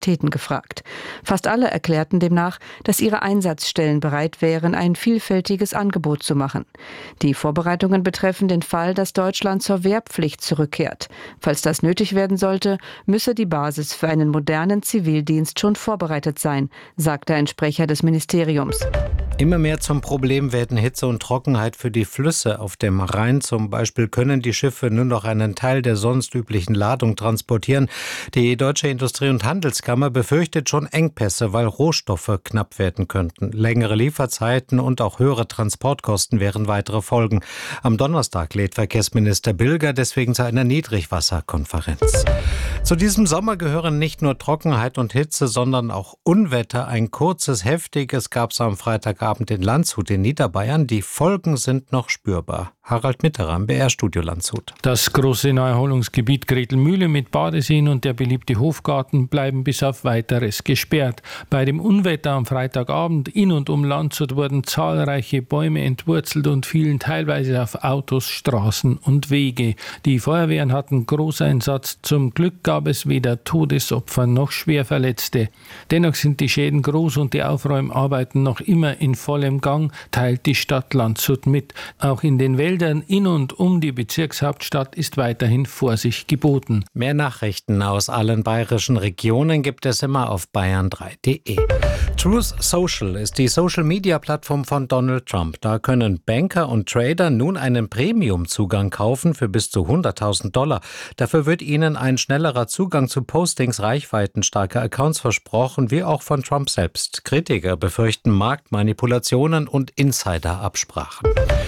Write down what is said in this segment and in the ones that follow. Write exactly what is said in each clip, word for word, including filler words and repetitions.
Kapazitäten gefragt. Fast alle erklärten demnach, dass ihre Einsatzstellen bereit wären, ein vielfältiges Angebot zu machen. Die Vorbereitungen betreffen den Fall, dass Deutschland zur Wehrpflicht zurückkehrt. Falls das nötig werden sollte, müsse die Basis für einen modernen Zivildienst schon vorbereitet sein, sagte ein Sprecher des Ministeriums. Immer mehr zum Problem werden Hitze und Trockenheit für die Flüsse. Auf dem Rhein zum Beispiel können die Schiffe nur noch einen Teil der sonst üblichen Ladung transportieren. Die Deutsche Industrie- und Handelskammer befürchtet schon Engpässe, weil Rohstoffe knapp werden könnten. Längere Lieferzeiten und auch höhere Transportkosten wären weitere Folgen. Am Donnerstag lädt Verkehrsminister Bilger deswegen zu einer Niedrigwasserkonferenz. Zu diesem Sommer gehören nicht nur Trockenheit und Hitze, sondern auch Unwetter. Ein kurzes, heftiges gab es am Freitagabend in Landshut in Niederbayern. Die Folgen sind noch spürbar. Harald Mitterer im B R-Studio Landshut. Das große Naherholungsgebiet Gretelmühle mit Badeseen und der beliebte Hofgarten bleiben bis auf Weiteres gesperrt. Bei dem Unwetter am Freitagabend in und um Landshut wurden zahlreiche Bäume entwurzelt und fielen teilweise auf Autos, Straßen und Wege. Die Feuerwehren hatten Großeinsatz. Zum Glück gab es weder Todesopfer noch Schwerverletzte. Dennoch sind die Schäden groß und die Aufräumarbeiten noch immer in vollem Gang, teilt die Stadt Landshut mit. Auch in den Wäldern in und um die Bezirkshauptstadt ist weiterhin Vorsicht geboten. Mehr Nachrichten aus allen bayerischen Regionen gibt es immer auf bayern drei punkt de. Truth Social ist die Social-Media-Plattform von Donald Trump. Da können Banker und Trader nun einen Premium-Zugang kaufen für bis zu hunderttausend Dollar. Dafür wird ihnen ein schnellerer Zugang zu Postings reichweitenstarker Accounts versprochen, wie auch von Trump selbst. Kritiker befürchten Marktmanipulationen und Insider-Absprachen.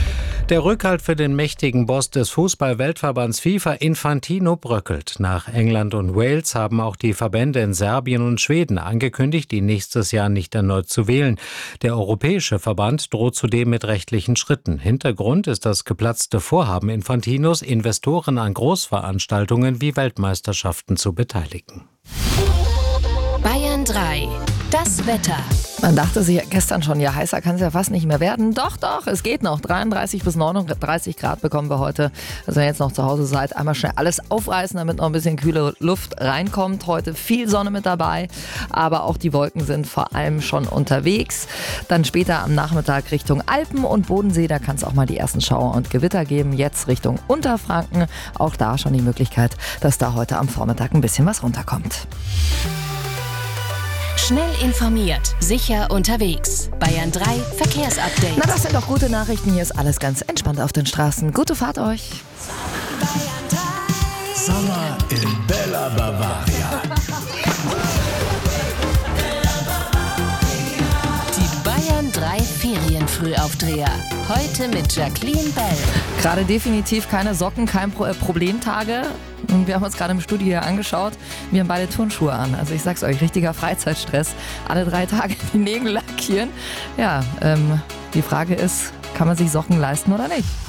Der Rückhalt für den mächtigen Boss des Fußball-Weltverbands FIFA, Infantino, bröckelt. Nach England und Wales haben auch die Verbände in Serbien und Schweden angekündigt, ihn nächstes Jahr nicht erneut zu wählen. Der Europäische Verband droht zudem mit rechtlichen Schritten. Hintergrund ist das geplatzte Vorhaben Infantinos, Investoren an Großveranstaltungen wie Weltmeisterschaften zu beteiligen. Bayern drei. Das Wetter. Man dachte sich gestern schon, ja, heißer kann es ja fast nicht mehr werden. Doch, doch, es geht noch. dreiunddreißig bis neununddreißig Grad bekommen wir heute. Also wenn ihr jetzt noch zu Hause seid, einmal schnell alles aufreißen, damit noch ein bisschen kühle Luft reinkommt. Heute viel Sonne mit dabei, aber auch die Wolken sind vor allem schon unterwegs. Dann später am Nachmittag Richtung Alpen und Bodensee, da kann es auch mal die ersten Schauer und Gewitter geben. Jetzt Richtung Unterfranken, auch da schon die Möglichkeit, dass da heute am Vormittag ein bisschen was runterkommt. Schnell informiert, sicher unterwegs. Bayern drei Verkehrsupdate. Na, das sind doch gute Nachrichten. Hier ist alles ganz entspannt auf den Straßen. Gute Fahrt euch. Sommer in Bella Bavaria. Die Bayern drei Ferienfrühaufdreher. Heute mit Jacqueline Bell. Gerade definitiv keine Socken, kein Pro- äh, Problemtage. Und wir haben uns gerade im Studio hier angeschaut. Wir haben beide Turnschuhe an. Also ich sag's euch, richtiger Freizeitstress. Alle drei Tage die Nägel lackieren. Ja, ähm, die Frage ist, kann man sich Socken leisten oder nicht?